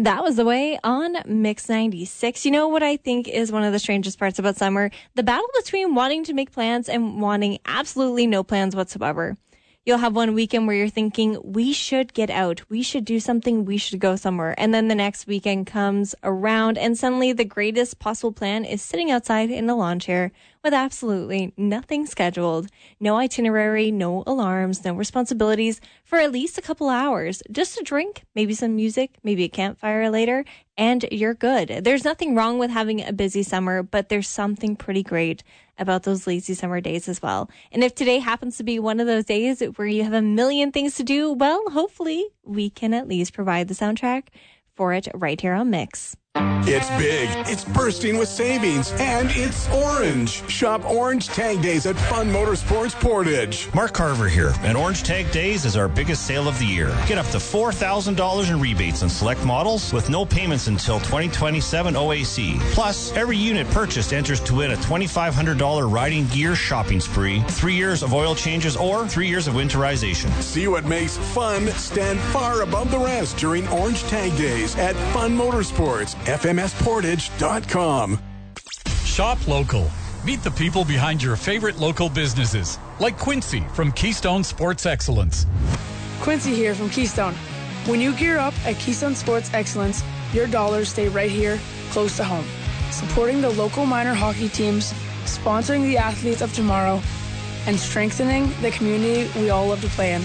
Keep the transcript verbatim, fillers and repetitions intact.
That was the way on Mix ninety-six. You know what I think is one of the strangest parts about summer? The battle between wanting to make plans and wanting absolutely no plans whatsoever. You'll have one weekend where you're thinking, we should get out, we should do something, we should go somewhere. And then the next weekend comes around and suddenly the greatest possible plan is sitting outside in a lawn chair with absolutely nothing scheduled, no itinerary, no alarms, no responsibilities for at least a couple hours. Just a drink, maybe some music, maybe a campfire later, and you're good. There's nothing wrong with having a busy summer, but there's something pretty great about those lazy summer days as well. And if today happens to be one of those days where you have a million things to do, well, hopefully we can at least provide the soundtrack for it right here on Mix. It's big, it's bursting with savings, and it's orange. Shop Orange Tag Days at Fun Motorsports Portage. Mark Carver here, and Orange Tag Days is our biggest sale of the year. Get up to four thousand dollars in rebates on select models with no payments until twenty twenty-seven O A C. Plus, every unit purchased enters to win a twenty-five hundred dollars riding gear shopping spree, three years of oil changes, or three years of winterization. See what makes fun stand far above the rest during Orange Tag Days at Fun Motorsports. F M S Portage dot com. Shop local. Meet the people behind your favorite local businesses, like Quincy from Keystone Sports Excellence. Quincy here from Keystone. When you gear up at Keystone Sports Excellence, your dollars stay right here, close to home. Supporting the local minor hockey teams, sponsoring the athletes of tomorrow, and strengthening the community we all love to play in.